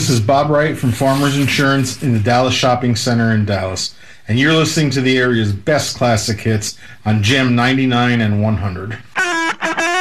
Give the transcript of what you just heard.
This is Bob Wright from Farmers Insurance in the Dallas Shopping Center in Dallas, and you're listening to the area's best classic hits on Gem 99 and 100.